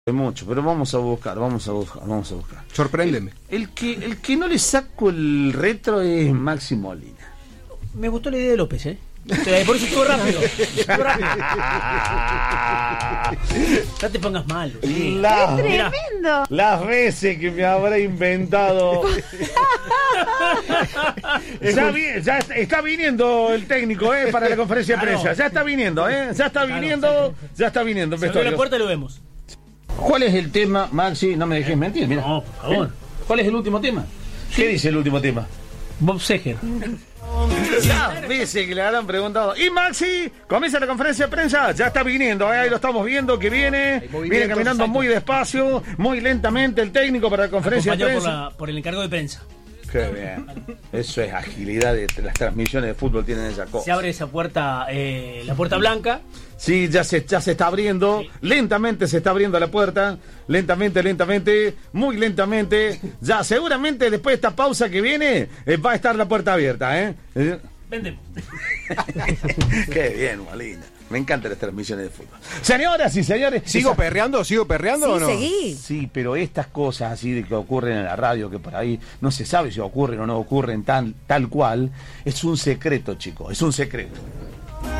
Mucho, pero vamos a buscar. Sorpréndeme. El que no le saco el retro es Maxi Molina. Me gustó la idea de López, ¿eh? Por eso estuvo rápido. No te pongas malo. Tremendo. Las veces que me habrá inventado. Ya está viniendo el técnico, para la conferencia de prensa. Ya está viniendo, Ya está viniendo. Se abrió la puerta y lo vemos. ¿Cuál es el tema, Maxi? No me dejes mentir, mira. No, por favor. ¿Cuál es el último tema? ¿Qué dice el último tema? Bob Seger. Las veces que le habrán preguntado. Y Maxi, comienza la conferencia de prensa. Ya está viniendo, ahí lo estamos viendo que viene. Viene caminando muy despacio, muy lentamente el técnico para la conferencia de prensa. Por el encargo de prensa. Qué bien. Eso es agilidad de las transmisiones de fútbol, tienen esa cosa. Se abre esa puerta, la puerta blanca. Sí, ya se está abriendo. Sí. Lentamente se está abriendo la puerta. Lentamente, muy lentamente. Ya seguramente después de esta pausa que viene, va a estar la puerta abierta, Vende. Qué bien, Molina. Me encantan las transmisiones de fútbol. Señoras y señores. ¿Sigo perreando o no? Seguí. Sí, pero estas cosas así de que ocurren en la radio, que por ahí no se sabe si ocurren o no ocurren tal cual, es un secreto, chicos, es un secreto.